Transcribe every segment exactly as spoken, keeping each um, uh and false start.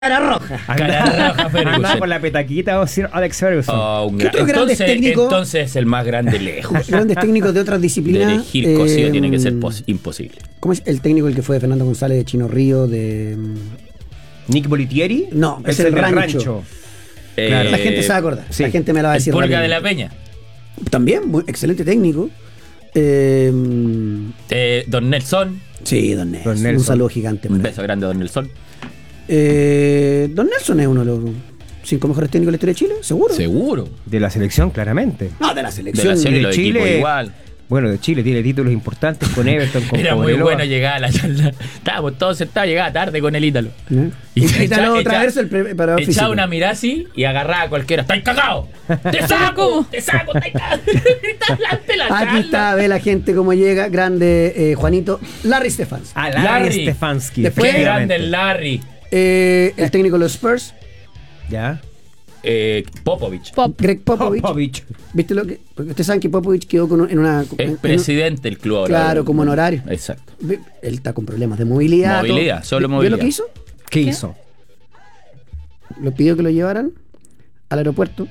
Cara roja. Cara roja, Ferguson. Andaba con la petaquita o Sir Alex Ferguson. Oh, un ¿Qué gran- otros grandes entonces, técnicos? entonces el más grande lejos. Grandes técnicos de otras De disciplinas. elegir cocido eh, tiene que ser pos- imposible. ¿Cómo es el técnico el que fue de Fernando González, de Chino Río, de. Nick Bolitieri. No, es el el del rancho. Eh, La gente se va a acordar. sí. La gente me la va a el decir. Pulga de la rápidamente. Peña. También, muy excelente técnico. Eh, Eh, don Nelson. sí, don Nelson. Don Nelson. Un saludo gigante. Un para él. beso grande a don Nelson. Eh, don Nelson es uno de los cinco mejores técnicos de la historia de Chile, seguro. Seguro. De la selección, claramente. No, de la De selección. la serie de los Chile. equipos igual. Bueno, de Chile tiene títulos importantes con Everton, con Era muy Cobreloa. bueno llegar a la charla. Estábamos todos sentados, llegaba tarde con el Ítalo. ¿Eh? Y Y echa- Ítalo echa- Traverso, el preparador físico. Echaba una mirada así y agarraba a cualquiera. ¡Estáis cagados! ¡Te saco! ¡Te saco! ¡Estáis cagados! ¡Está delante la Aquí charla! está, ve la gente cómo llega. Grande eh, Juanito. Larry Stefans. Ah, Larry, Larry. Stefanski. Después- ¡Qué grande efectivamente. el Larry! Eh, el técnico de los Spurs, Ya. Eh, Popovich. Pop. Greg Popovich. Popovich. ¿Viste lo que? Porque ustedes saben que Popovich quedó con, en una. Es en- presidente del club ahora. Claro, como honorario. Exacto. Ve, él está con problemas de movilidad. Movilidad, todo. solo ¿Vio movilidad. lo que hizo? ¿Qué, hizo? Lo pidió que lo llevaran al aeropuerto.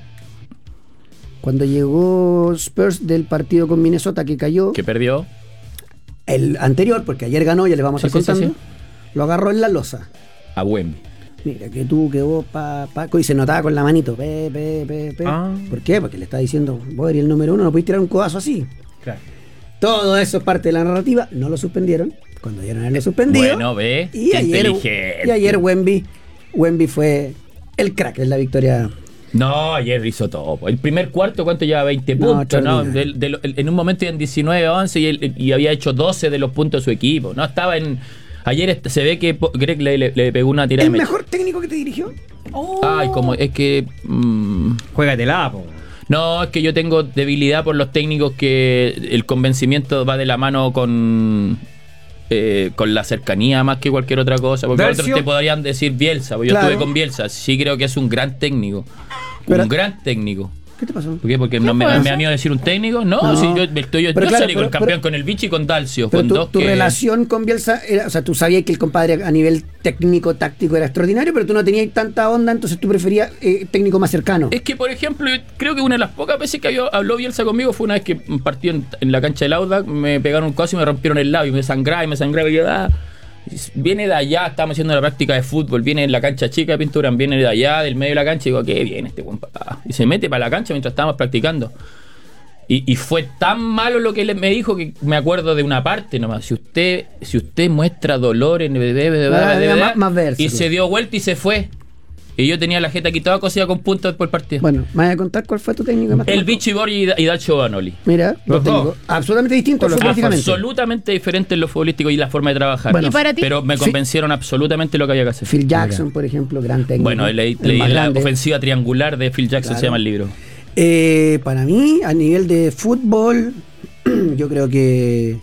Cuando llegó Spurs del partido con Minnesota que cayó, Que perdió. el anterior, porque ayer ganó, ya le vamos a Sí, estar sí, sí, contando, lo agarró en la losa. A Wemby. Mira, que tú, que vos, pa, pa, y se notaba con la manito, pe, pe, pe, pe. Ah. ¿Por qué? Porque le está diciendo, vos eres el número uno, no podés tirar un codazo así. Claro. Todo eso es parte de la narrativa, no lo suspendieron. Cuando dieron a él lo suspendido. Bueno, ve. y qué ayer, inteligente. y ayer Wemby, Wemby fue el crack en la victoria. No, ayer hizo todo. El primer cuarto, ¿cuánto lleva? veinte No, puntos, ¿no? extraordinario. Del- del- en un momento iban diecinueve a once y, él- y había hecho doce de los puntos de su equipo. No estaba en. Ayer est- se ve que po- Greg le, le- le pegó una tirada ¿El de mecha. mejor técnico que te dirigió? Ay, como es que. mm, Juégatela, po. no, es que yo tengo debilidad por los técnicos que el convencimiento va de la mano con. eh, con la cercanía más que cualquier otra cosa. Porque Darcio. otros te podrían decir Bielsa. Porque yo Claro. estuve con Bielsa. Sí, creo que es un gran técnico. Pero- un gran técnico. ¿Qué te pasó? ¿Por qué? Porque no me, fue me eso? da miedo decir un técnico. No, No. si yo, estoy, yo, Pero yo claro, salí con pero- el campeón pero- con el Vichy y con Dalcio. Pero con tu, dos tu que- relación con Bielsa, era, o sea, tú sabías que el compadre a nivel técnico, táctico era extraordinario, pero tú no tenías tanta onda, entonces tú preferías eh, técnico más cercano. Es que, por ejemplo, yo creo que una de las pocas veces que había- habló Bielsa conmigo fue una vez que un partido en, en la cancha del Audax, me pegaron un codazo y me rompieron el labio, y me sangraba y me sangraba y yo, ah, viene de allá, estábamos haciendo la práctica de fútbol, viene en la cancha chica de pintura, viene de allá, del medio de la cancha, y digo, qué bien este buen papá. Y se mete para la cancha mientras estábamos practicando. Y, y fue tan malo lo que él me dijo que me acuerdo de una parte nomás. Si usted, si usted muestra dolor en Ah, más- más verso, y claro. se dio vuelta y se fue. Y yo tenía la jeta aquí toda cosida con puntos después del partido. Bueno, ¿me vas a contar cuál fue tu técnico más? El Vichy Borgi y Dalcio Banoli. Mira, Los dos técnicos dos. absolutamente distintos futbolísticamente. Absolutamente diferente en lo futbolístico y la forma de trabajar. Bueno, ¿Y para ti? Pero me Sí. convencieron absolutamente lo que había que hacer. Phil Jackson, por ejemplo, gran técnico. Bueno, leí, el leí más la grande. ofensiva triangular de Phil Jackson, Claro. se llama el libro. Eh, para mí, a nivel de fútbol, yo creo que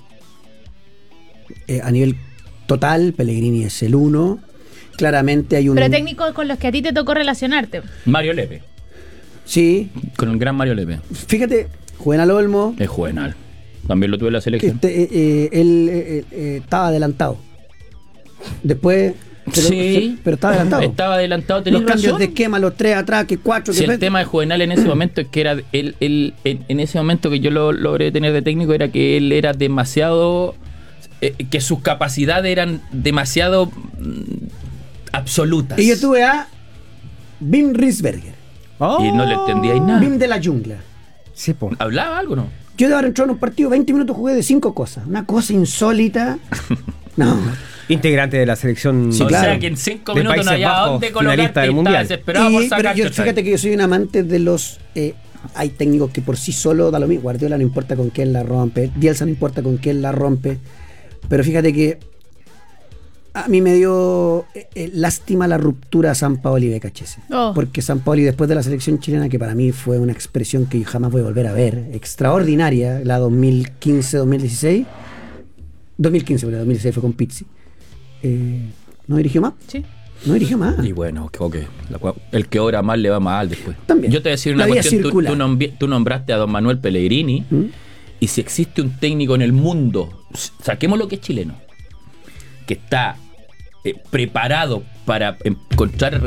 eh, a nivel total, Pellegrini es el uno. Claramente hay un... Pero técnicos con los que a ti te tocó relacionarte. Mario Lepe. Sí, Con el gran Mario Lepe. fíjate, Juvenal Olmo, Es juvenal. También lo tuve en la selección. este, eh, eh, él eh, eh, estaba adelantado. Después... Pero, Sí. pero estaba adelantado. Estaba adelantado, Los tenés cambios razón. de esquema, los tres atrás, que cuatro, Si que el tema de Juvenal en ese momento es que era él, él en, en ese momento que yo lo logré tener de técnico era que él era demasiado eh, que sus capacidades eran demasiado mm, absolutas. Y yo tuve a Bim Risberger, Oh. Y no le entendíais nada. Bim de la jungla. Sí, po. ¿Hablaba algo no? Yo de haber entrado en un partido, veinte minutos jugué de cinco cosas. Una cosa insólita. No. Integrante de la selección. Sí, o claro. sea que en cinco de minutos no Países había Bajos, dónde finalista colocarte del y Mundial. estaba desesperado por Y- pero sacar. yo, fíjate que yo soy un amante de los... eh, hay técnicos que por sí solo da lo mismo. Guardiola no importa con quién la rompe. Bielsa no importa con quién la rompe. Pero fíjate que a mí me dio eh, eh, lástima la ruptura a Sampaoli y Becachese. Oh. Porque Sampaoli después de la selección chilena, que para mí fue una expresión que yo jamás voy a volver a ver, extraordinaria, la dos mil quince dos mil dieciséis. dos mil quince, porque dos mil dieciséis fue con Pizzi. Eh, ¿No dirigió más? Sí. No dirigió más. Y bueno, ok, la cua- el que ora mal le va mal después. También. Yo te voy a decir La una vida cuestión, tú, circula. tú nombi- tú nombraste a don Manuel Pellegrini, ¿Mm? y si existe un técnico en el mundo, saquemos lo que es chileno, que está eh, preparado para encontrar